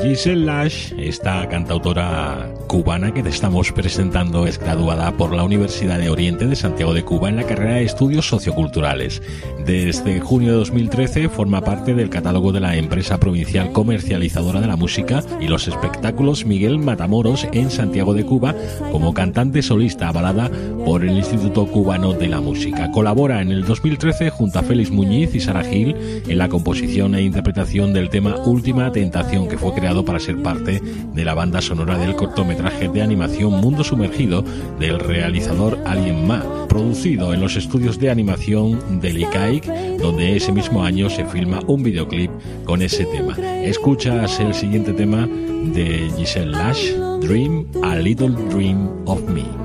Giselle Lash, esta cantautora cubana que te estamos presentando, es graduada por la Universidad de Oriente de Santiago de Cuba en la carrera de Estudios Socioculturales. Desde junio de 2013 forma parte del catálogo de la empresa provincial comercializadora de la música y los espectáculos Miguel Matamoros en Santiago de Cuba como cantante solista avalada por el Instituto Cubano de la Música. Colabora en el 2013 junto a Félix Muñiz y Sara Gil en la composición e interpretación del tema Última Tentación, que fue creado para ser parte de la banda sonora del cortometraje de animación Mundo Sumergido del realizador Alien Ma, producido en los estudios de animación del ICAIC, donde ese mismo año se filma un videoclip con ese tema. Escuchas el siguiente tema de Giselle Lash, Dream, A Little Dream of Me.